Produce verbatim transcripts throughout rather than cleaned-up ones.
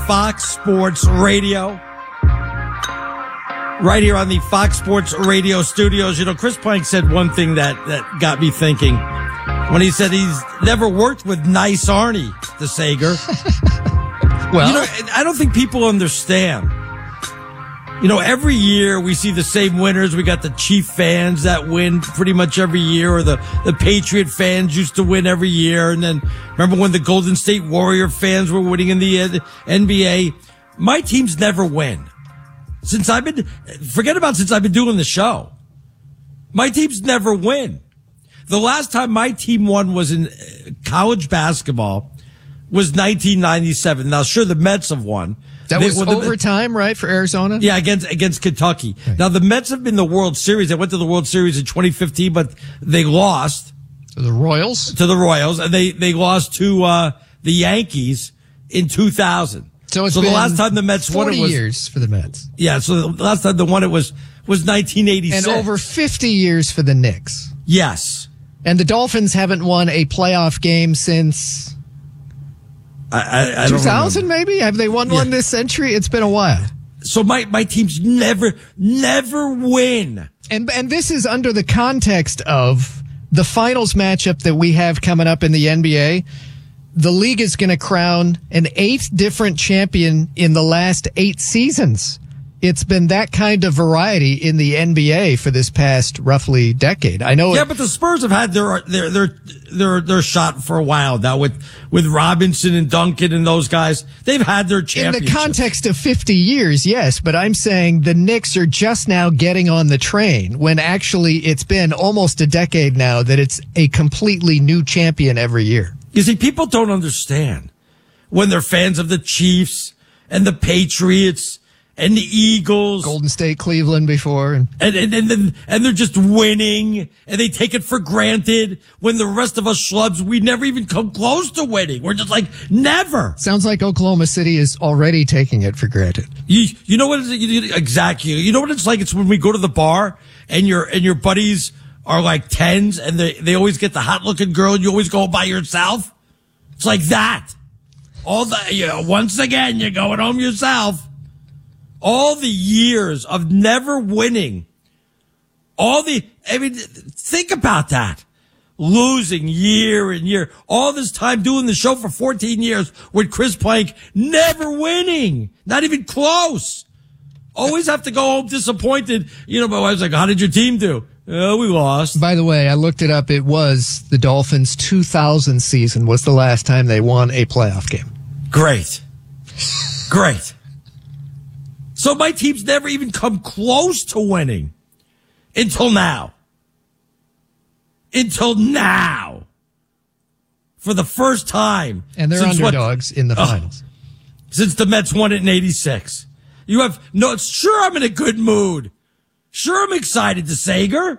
Fox Sports Radio. Right here on the Fox Sports Radio studios. You know, Chris Plank said one thing that, that got me thinking when he said he's never worked with nice Arnie DeSager. Well, you know, I don't think people understand. You know, every year we see the same winners. We got the Chief fans that win pretty much every year, or the, the Patriot fans used to win every year. And then remember when the Golden State Warrior fans were winning in the uh, N B A? My teams never win. Since I've been, forget about since I've been doing the show. My teams never win. The last time my team won was in college basketball, was nineteen ninety-seven. Now, sure, the Mets have won. That they, was well, the, overtime, right, for Arizona? Yeah, against against Kentucky. Right. Now, the Mets have been the World Series. They went to the World Series in twenty fifteen, but they lost. To the Royals? To the Royals, and they, they lost to uh the Yankees in two thousand. So it's so been the last time the Mets won it was years for the Mets. Yeah, so the last time they won it was was nineteen eighty-six. And over fifty years for the Knicks. Yes. And the Dolphins haven't won a playoff game since I, I, I two thousand, maybe? Have they won yeah. one this century? It's been a while. So my, my teams never, never win. And and this is under the context of the finals matchup that we have coming up in the N B A. The league is going to crown an eighth different champion in the last eight seasons. It's been that kind of variety in the N B A for this past roughly decade. I know. Yeah, it, but the Spurs have had their their their their their shot for a while now with with Robinson and Duncan and those guys. They've had their championship. In the context of fifty years, yes, but I'm saying the Knicks are just now getting on the train when actually it's been almost a decade now that it's a completely new champion every year. You see, people don't understand when they're fans of the Chiefs and the Patriots and the Eagles. Golden State, Cleveland before. And and, and, and, and they're just winning, and they take it for granted when the rest of us schlubs, we never even come close to winning. We're just like, never. Sounds like Oklahoma City is already taking it for granted. You you know what it is? Exactly. You know what it's like? It's when we go to the bar and your and your buddies are like tens, and they, they always get the hot-looking girl, and you always go by yourself. It's like that. All the, you know, once again, you're going home yourself. All the years of never winning. All the, I mean, think about that. Losing year and year. All this time doing the show for fourteen years with Chris Plank, never winning. Not even close. Always have to go home disappointed. You know, my wife's like, how did your team do? Oh, we lost. By the way, I looked it up. It was the Dolphins' two thousand season was the last time they won a playoff game. Great. Great. So my team's never even come close to winning until now. Until now. For the first time. And they're underdogs what, in the finals. Uh, since the Mets won it in eighty-six. You have, no, sure I'm in a good mood. Sure, I'm excited, DeSager.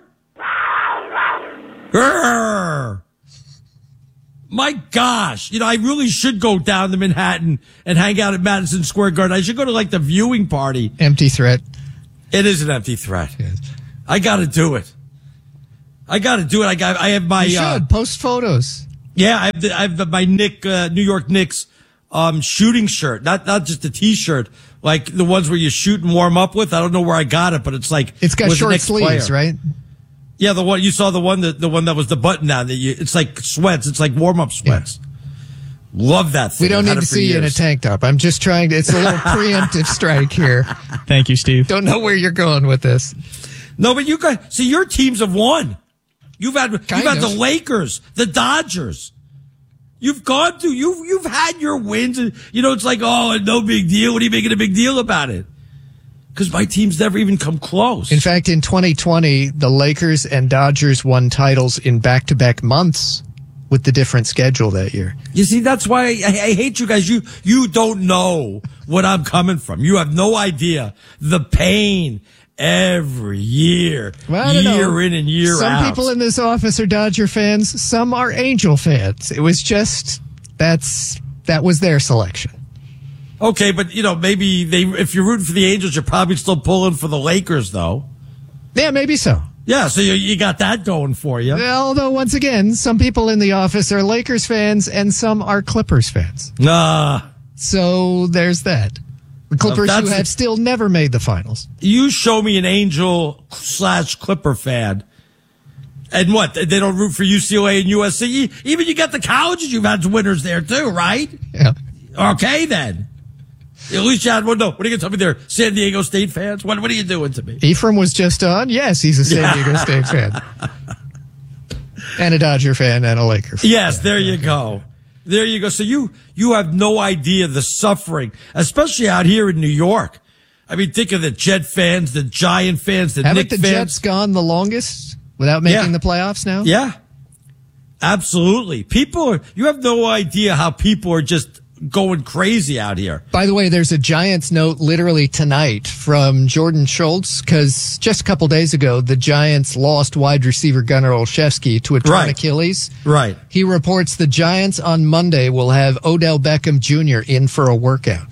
Grrr. My gosh. You know, I really should go down to Manhattan and hang out at Madison Square Garden. I should go to, like, the viewing party. Empty threat. It is an empty threat. Yes. I got to do it. I got to do it. I got. I have my. You should. Uh, post photos. Yeah, I have, the, I have the, my Nick, uh, New York Knicks um, shooting shirt. Not not just a T-shirt. Like the ones where you shoot and warm up with. I don't know where I got it, but it's like it's got short sleeves, player. Right? Yeah, the one you saw, the one that the one that was the button down. That you, it's like sweats. It's like warm up sweats. Yeah. Love that thing. We don't need to see you in a tank top. I'm just trying to. It's a little preemptive strike here. Thank you, Steve. Don't know where you're going with this. No, but you guys see your teams have won. You've had kind you've had of. the Lakers, the Dodgers. You've gone through, you've, you've had your wins and, you know, it's like, oh, no big deal. What are you making a big deal about it? Because my team's never even come close. In fact, in twenty twenty, the Lakers and Dodgers won titles in back-to-back months with the different schedule that year. You see, that's why I, I hate you guys. You, you don't know what I'm coming from. You have no idea the pain every year, well, year know. in and year some out. Some people in this office are Dodger fans. Some are Angel fans. It was just, that's, that was their selection. Okay, but, you know, maybe they, if you're rooting for the Angels, you're probably still pulling for the Lakers, though. Yeah, maybe so. Yeah, so you, you got that going for you. Although, once again, some people in the office are Lakers fans and some are Clippers fans. Nah. So there's that. The Clippers, Well, who that's- have still never made the finals. You show me an Angel slash Clipper fan. And what? They don't root for U C L A and U S C? Even you got the colleges, you've had winners there too, right? Yeah. Okay, then. At least you had one. No, what are you going to tell me there? San Diego State fans? What, what are you doing to me? Ephraim was just on. Yes, he's a San Diego State fan. And a Dodger fan and a Laker fan. Yes, there you go. There you go. So you, you have no idea the suffering, especially out here in New York. I mean, think of the Jet fans, the Giant fans, the Haven't Knick the fans. Jets gone the longest without making Yeah. the playoffs now? Yeah, absolutely. People are, you have no idea how people are just going crazy out here. By the way, there's a Giants note literally tonight from Jordan Schultz, because just a couple days ago, the Giants lost wide receiver Gunnar Olszewski to a torn Right. Achilles. Right. He reports the Giants on Monday will have Odell Beckham Junior in for a workout.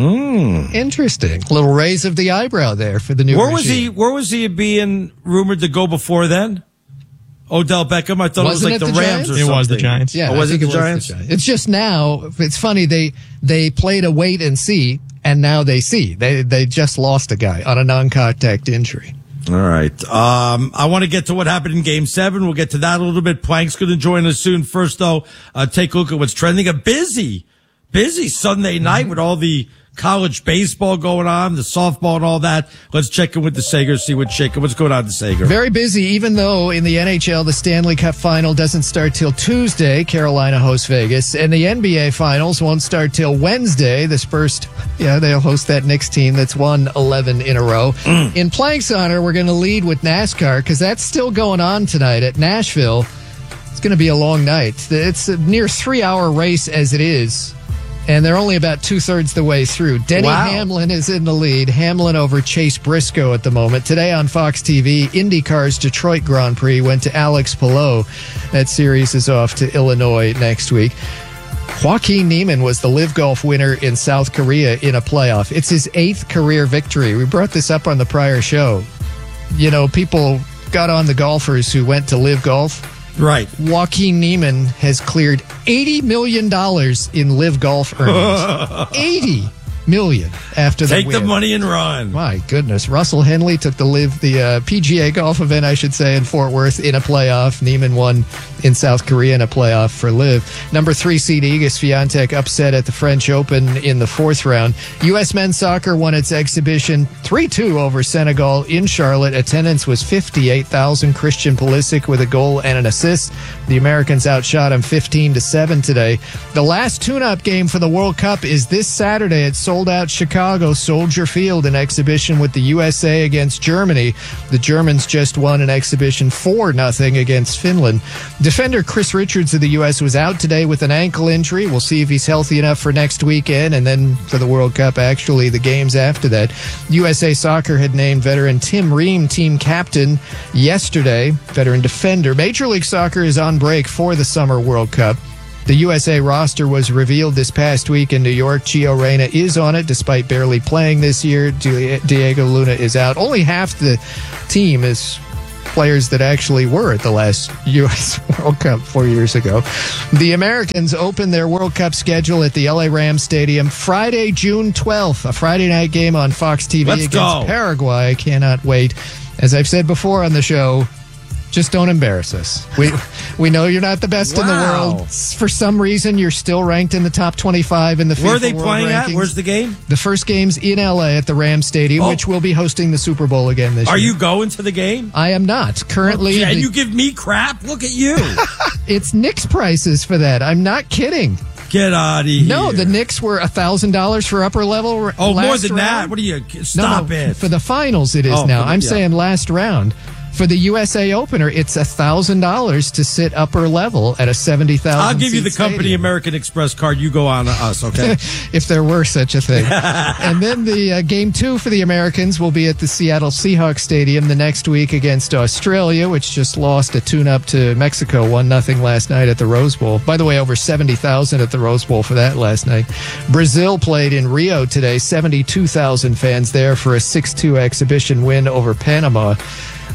Mm. Interesting. Little raise of the eyebrow there for the new Where was he? regime. Where was he being rumored to go before then? Odell Beckham. I thought Wasn't it was it like the the Rams Giants? or It something. was the Giants. Yeah, Oh, I was it think the was Giants? It's just now, it's funny, they they played a wait and see, and now they see. They they just lost a guy on a non-contact injury. All right. Um, I want to get to what happened in Game Seven. We'll get to that a little bit. Plank's going to join us soon. First, though, uh, take a look at what's trending. A busy, busy Sunday night with all the college baseball going on, the softball and all that. Let's check in with the Sager, see what's shaking. What's going on, the Sager? Very busy, even though in the N H L, the Stanley Cup final doesn't start till Tuesday. Carolina hosts Vegas. And the N B A finals won't start till Wednesday. The Spurs, yeah, they'll host that Knicks team that's won eleven in a row. Mm. In Plank's honor, we're going to lead with NASCAR because that's still going on tonight at Nashville. It's going to be a long night. It's a near three-hour race as it is. And they're only about two-thirds the way through. Denny Wow. Hamlin is in the lead. Hamlin over Chase Briscoe at the moment. Today on Fox T V, IndyCar's Detroit Grand Prix went to Alex Palou. That series is off to Illinois next week. Joaquin Niemann was the Live Golf winner in South Korea in a playoff. It's his eighth career victory. We brought this up on the prior show. You know, people got on the golfers who went to Live Golf. Right. Joaquin Niemann has cleared eighty million dollars in Live Golf earnings. eighty million dollars after the Take win. the money and run. My goodness. Russell Henley took the Live, the uh, P G A golf event, I should say, in Fort Worth in a playoff. Niemann won in South Korea in a playoff for Live. Number three seed Iga Swiatek upset at the French Open in the fourth round. U S men's soccer won its exhibition three two over Senegal in Charlotte. Attendance was fifty-eight thousand. Christian Pulisic with a goal and an assist. The Americans outshot him fifteen to seven today. The last tune-up game for the World Cup is this Saturday at sold-out Chicago Soldier Field, an exhibition with the U S A against Germany. The Germans just won an exhibition four nothing against Finland. Defender Chris Richards of the U S was out today with an ankle injury. We'll see if he's healthy enough for next weekend, and then for the World Cup, actually, the games after that. U S A Soccer had named veteran Tim Ream team captain yesterday, veteran defender. Major League Soccer is on break for the Summer World Cup. The U S A roster was revealed this past week in New York. Gio Reyna is on it, despite barely playing this year. Diego Luna is out. Only half the team is players that actually were at the last U S World Cup four years ago. The Americans open their World Cup schedule at the L A Rams Stadium Friday, June twelfth, a Friday night game on Fox T V Let's against go. Paraguay. I cannot wait. As I've said before on the show, just don't embarrass us. We we know you're not the best in the Wow. world. For some reason, you're still ranked in the top twenty-five in the FIFA Where are they World playing rankings. at? Where's the game? The first game's in L A at the Rams Stadium, Oh. which will be hosting the Super Bowl again this Are year. you going to the game? I am not. Currently, And the- you give me crap? Look at you. it's Knicks prices for that. I'm not kidding. Get out of here. No, the Knicks were one thousand dollars for upper level. Oh, more last than round. that. What are you? No, Stop no, it. For the finals, it is Oh, now. for the- I'm yeah. saying last round. For the U S A opener, it's one thousand dollars to sit upper level at a seventy thousand. I'll give you the company stadium. American Express card. You go on to us, okay? If there were such a thing. And then the uh, game two for the Americans will be at the Seattle Seahawks Stadium the next week against Australia, which just lost a tune-up to Mexico, one nothing last night at the Rose Bowl. By the way, over seventy thousand at the Rose Bowl for that last night. Brazil played in Rio today, seventy-two thousand fans there for a six two exhibition win over Panama.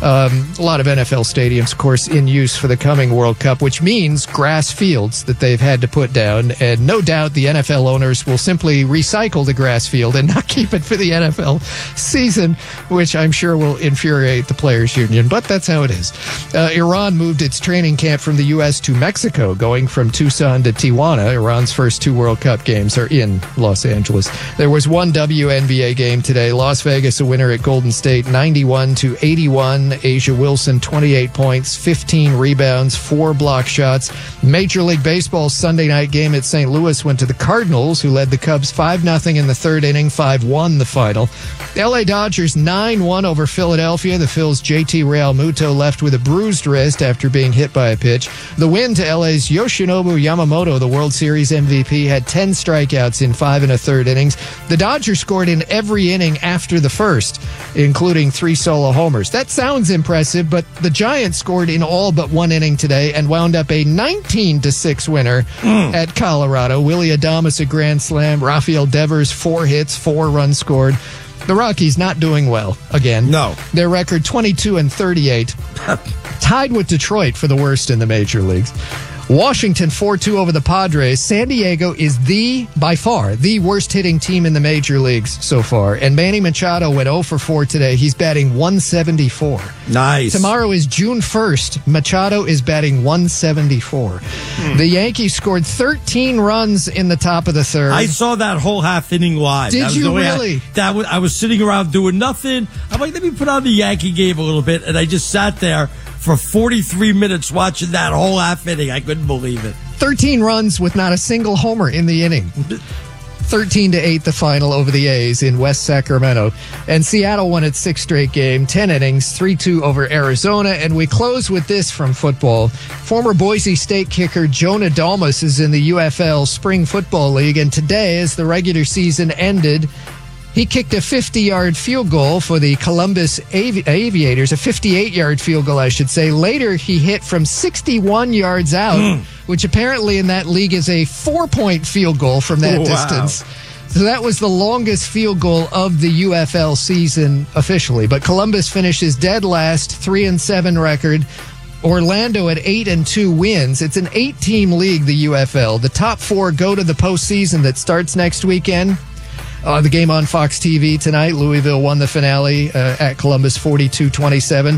Um, a lot of N F L stadiums, of course, in use for the coming World Cup, which means grass fields that they've had to put down. And no doubt the N F L owners will simply recycle the grass field and not keep it for the N F L season, which I'm sure will infuriate the Players Union. But that's how it is. Uh, Iran moved its training camp from the U S to Mexico, going from Tucson to Tijuana. Iran's first two World Cup games are in Los Angeles. There was one W N B A game today. Las Vegas, a winner at Golden State, ninety-one to eighty-one. Asia Wilson, twenty-eight points, fifteen rebounds, four block shots. Major League Baseball's Sunday night game at Saint Louis went to the Cardinals, who led the Cubs five nothing in the third inning, five one the final. The L A Dodgers nine one over Philadelphia. The Phil's J T Realmuto left with a bruised wrist after being hit by a pitch. The win to L A's Yoshinobu Yamamoto, the World Series M V P, had ten strikeouts in five and a third innings. The Dodgers scored in every inning after the first, including three solo homers. That sounds impressive, but the Giants scored in all but one inning today and wound up a nineteen to six winner mm. at Colorado. Willie Adames a grand slam. Rafael Devers, four hits, four runs scored. The Rockies not doing well again. No. Their record twenty-two and thirty-eight. Tied with Detroit for the worst in the major leagues. Washington four two over the Padres. San Diego is the, by far, the worst hitting team in the major leagues so far. And Manny Machado went oh for four today. He's batting one seventy-four. Nice. Tomorrow is June first. Machado is batting one seventy-four. Hmm. The Yankees scored thirteen runs in the top of the third. I saw that whole half inning live. Did you really? I, that was, I was sitting around doing nothing. I'm like, let me put on the Yankee game a little bit. And I just sat there for forty-three minutes watching that whole half inning. I couldn't believe it. thirteen runs with not a single homer in the inning. thirteen to eight the final over the A's in West Sacramento. And Seattle won its sixth straight game, ten innings, three two over Arizona. And we close with this from football. Former Boise State kicker Jonah Dalmas is in the U F L Spring Football League. And today, as the regular season ended, he kicked a fifty-yard field goal for the Columbus Avi- Aviators, a fifty-eight-yard field goal, I should say. Later, he hit from sixty-one yards out, mm. which apparently in that league is a four-point field goal from that wow. distance. So that was the longest field goal of the U F L season officially. But Columbus finishes dead last, three and seven record. Orlando at eight and two wins. It's an eight-team league, the U F L. The top four go to the postseason that starts next weekend. Uh, the game on Fox T V tonight. Louisville won the finale uh, at Columbus forty-two twenty-seven.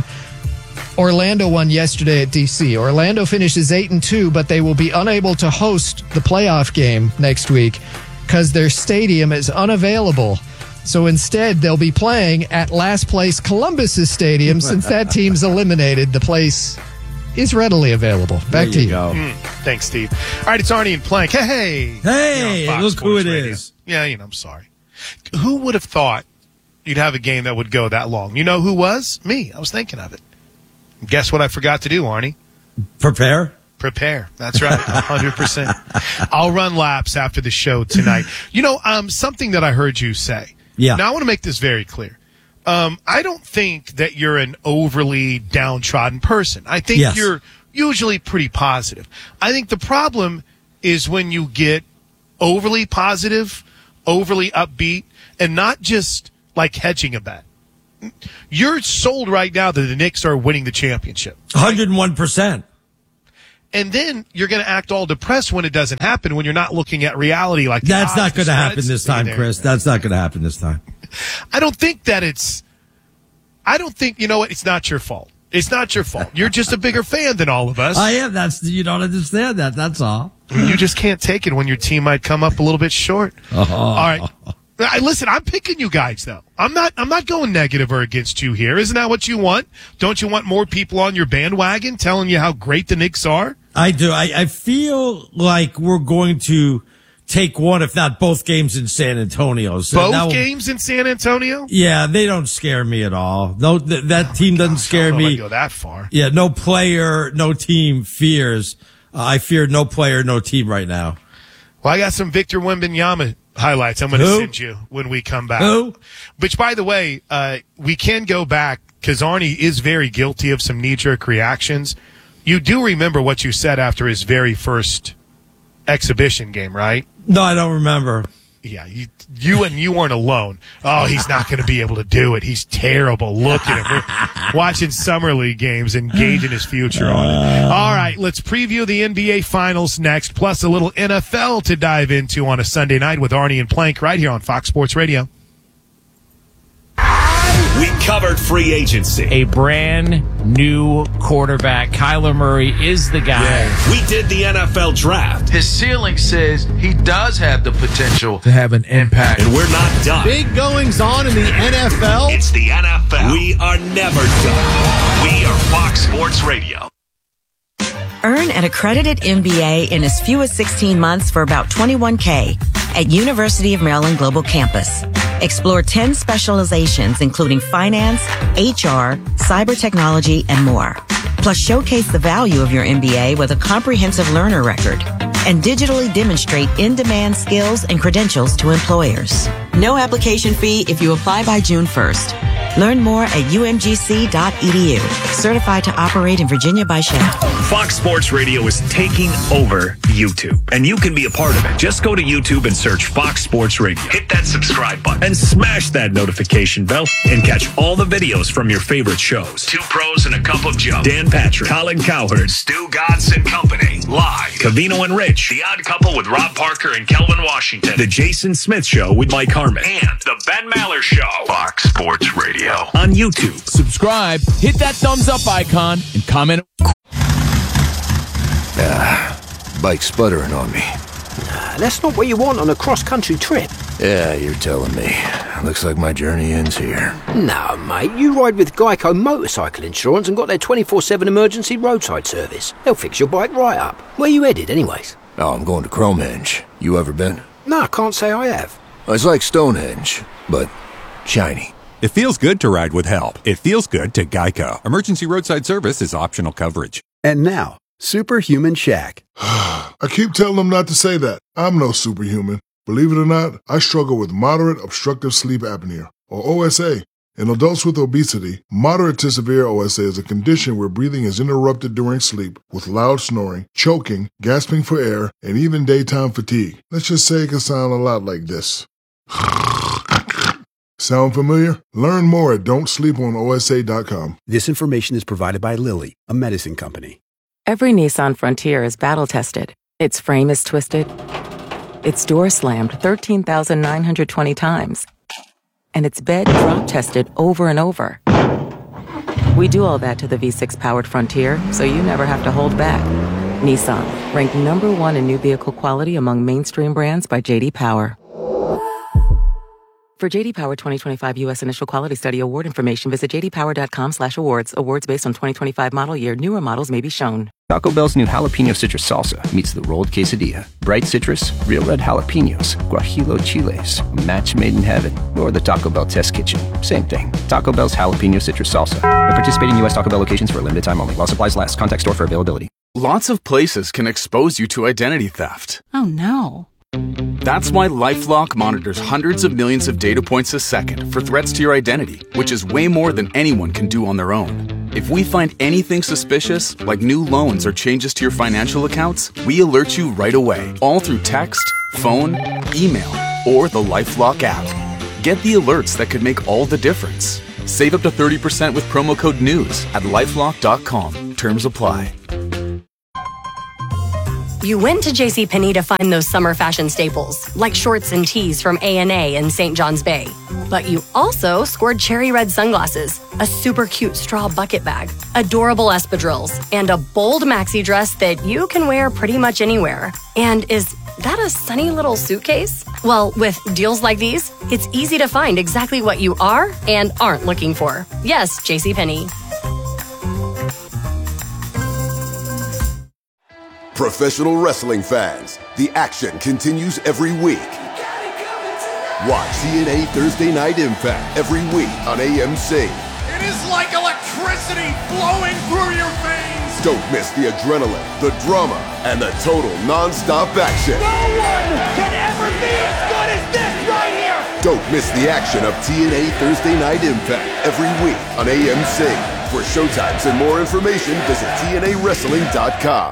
Orlando won yesterday at D C. Orlando finishes eight and two, but they will be unable to host the playoff game next week because their stadium is unavailable. So instead, they'll be playing at last place Columbus's stadium. Since that team's eliminated, the place is readily available. Back there to you. you. Go. Mm, thanks, Steve. All right, it's Arnie and Plank. Hey, hey, you know, look who it Radio. is. Yeah, you know, I'm sorry. Who would have thought you'd have a game that would go that long? You know who was? Me. I was thinking of it. Guess what I forgot to do, Arnie? Prepare? Prepare. That's right. one hundred percent. I'll run laps after the show tonight. You know, um, something that I heard you say. Yeah. Now, I want to make this very clear. Um, I don't think that you're an overly downtrodden person. I think yes. you're usually pretty positive. I think the problem is when you get overly positive, overly upbeat, and not just like hedging a bet. You're sold right now that the Knicks are winning the championship. one hundred one percent. And then you're going to act all depressed when it doesn't happen, when you're not looking at reality like That's odds, not going to happen spreads, this time, Chris. That's not going to happen this time. I don't think that it's – I don't think – you know what? It's not your fault. It's not your fault. You're just a bigger fan than all of us. I am. That's You don't understand that. That's all. You just can't take it when your team might come up a little bit short. Oh. All right. I, listen, I'm picking you guys, though. I'm not I'm not going negative or against you here. Isn't that what you want? Don't you want more people on your bandwagon telling you how great the Knicks are? I do. I, I feel like we're going to take one, if not both games in San Antonio. So both will, games in San Antonio? Yeah, they don't scare me at all. No, th- that team doesn't Gosh, scare I don't know me. if I go that far. Yeah, no player, no team fears. Uh, I fear no player, no team right now. Well, I got some Victor Wembanyama highlights I'm going to send you when we come back. Who? Which, by the way, uh, we can go back because Arnie is very guilty of some knee-jerk reactions. You do remember what you said after his very first exhibition game, right? No, I don't remember. Yeah, you, you and you weren't alone. Oh, he's not going to be able to do it. He's terrible. Look at him. We're watching Summer League games, engaging his future on it. All right, let's preview the N B A Finals next, plus a little N F L to dive into on a Sunday night with Arnie and Plank right here on Fox Sports Radio. We covered free agency. A brand new quarterback. Kyler Murray is the guy. Yeah. We did the N F L draft. His ceiling says he does have the potential to have an impact. And we're not done. Big goings on in the N F L. It's the N F L. We are never done. We are Fox Sports Radio. Earn an accredited M B A in as few as sixteen months for about twenty-one K at University of Maryland Global Campus. Explore ten specializations, including finance, H R, cyber technology, and more. Plus, showcase the value of your M B A with a comprehensive learner record and digitally demonstrate in-demand skills and credentials to employers. No application fee if you apply by June first. Learn more at U M G C dot E D U. Certified to operate in Virginia by Shaft. Fox Sports Radio is taking over YouTube, and you can be a part of it. Just go to YouTube and search Fox Sports Radio. Hit that subscribe button and smash that notification bell and catch all the videos from your favorite shows. Two Pros and a Cup of Joe. Dan Patrick, Colin Cowherd, Stu Gatz and Company. Live. Covino and Rich. The Odd Couple with Rob Parker and Kelvin Washington. The Jason Smith Show with Mike Harmon. And The Ben Maller Show. Fox Sports Radio. On YouTube. Subscribe, hit that thumbs up icon, and comment. Ah, bike sputtering on me. Nah, that's not what you want on a cross-country trip. Yeah, you're telling me. Looks like my journey ends here. No, mate, you ride with Geico Motorcycle Insurance and got their twenty-four seven emergency roadside service. They'll fix your bike right up. Where you headed, anyways? Oh, I'm going to Cromehenge. You ever been? No, I can't say I have. It's like Stonehenge, but shiny. It feels good to ride with help. It feels good to Geico. Emergency roadside service is optional coverage. And now, Superhuman Shaq. I keep telling them not to say that. I'm no superhuman. Believe it or not, I struggle with moderate obstructive sleep apnea, or O S A. In adults with obesity, moderate to severe O S A is a condition where breathing is interrupted during sleep with loud snoring, choking, gasping for air, and even daytime fatigue. Let's just say it can sound a lot like this. Sound familiar? Learn more at don't sleep on O S A dot com. This information is provided by Lilly, a medicine company. Every Nissan Frontier is battle-tested. Its frame is twisted. Its door slammed thirteen thousand nine hundred twenty times. And its bed drop-tested over and over. We do all that to the V six powered Frontier, so you never have to hold back. Nissan, ranked number one in new vehicle quality among mainstream brands by J D Power. For J D Power twenty twenty-five U S Initial Quality Study award information, visit j d power dot com slash awards. Awards based on twenty twenty-five model year. Newer models may be shown. Taco Bell's new jalapeno citrus salsa meets the rolled quesadilla. Bright citrus, real red jalapenos, guajillo chiles, a match made in heaven, or the Taco Bell test kitchen. Same thing. Taco Bell's jalapeno citrus salsa. At participating U S Taco Bell locations for a limited time only. While supplies last. Contact store for availability. Lots of places can expose you to identity theft. Oh no. That's why LifeLock monitors hundreds of millions of data points a second for threats to your identity, which is way more than anyone can do on their own. If we find anything suspicious, like new loans or changes to your financial accounts, we alert you right away, all through text, phone, email, or the LifeLock app. Get the alerts that could make all the difference. Save up to thirty percent with promo code NEWS at lifelock dot com. Terms apply. You went to JCPenney to find those summer fashion staples, like shorts and tees from A and A in Saint John's Bay. But you also scored cherry red sunglasses, a super cute straw bucket bag, adorable espadrilles, and a bold maxi dress that you can wear pretty much anywhere. And is that a sunny little suitcase? Well, with deals like these, it's easy to find exactly what you are and aren't looking for. Yes, JCPenney. Professional wrestling fans, the action continues every week. Watch T N A Thursday Night Impact every week on A M C. It is like electricity flowing through your veins. Don't miss the adrenaline, the drama, and the total non-stop action. No one can ever be as good as this right here. Don't miss the action of T N A Thursday Night Impact every week on A M C. For showtimes and more information, visit T N A wrestling dot com.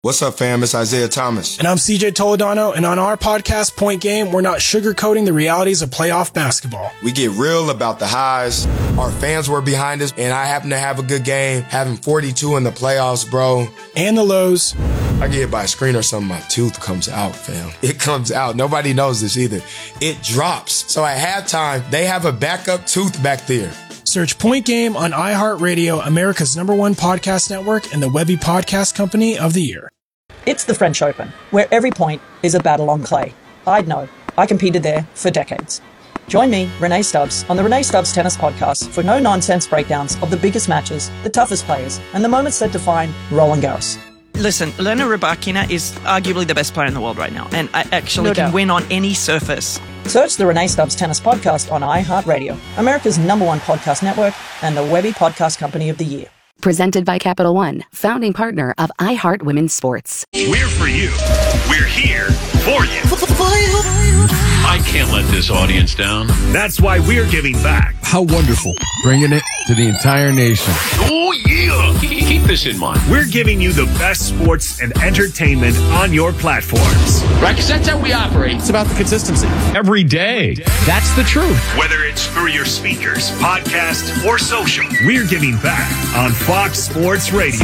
What's up, fam? It's Isaiah Thomas. And I'm C J Toledano, and on our podcast, Point Game, we're not sugarcoating the realities of playoff basketball. We get real about the highs. Our fans were behind us, and I happen to have a good game, having forty-two in the playoffs, bro. And the lows. I get hit by a screen or something, my tooth comes out, fam. It comes out. Nobody knows this either. It drops. So at halftime, they have a backup tooth back there. Search Point Game on iHeartRadio, America's number one podcast network, and the Webby Podcast Company of the Year. It's the French Open, where every point is a battle on clay. I'd know. I competed there for decades. Join me, Renee Stubbs, on the Renee Stubbs Tennis Podcast for no-nonsense breakdowns of the biggest matches, the toughest players, and the moments that define Roland Garros. Listen, Elena Rybakina is arguably the best player in the world right now, and I actually No can doubt. win on any surface. Search the Renee Stubbs Tennis Podcast on iHeartRadio, America's number one podcast network, and the Webby Podcast Company of the Year. Presented by Capital One, founding partner of iHeart Women's Sports. We're for you. We're here for you. I can't let this audience down. That's why we're giving back. How wonderful. Bringing it to the entire nation. Oh, yeah. Keep this in mind. We're giving you the best sports and entertainment on your platforms. Right, because that's how we operate. It's about the consistency. Every day. That's the truth. Whether it's through your speakers, podcast, or social, we're giving back on Fox Sports Radio.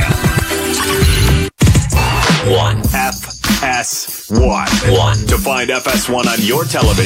One. F S one. One. To find F S one on your television,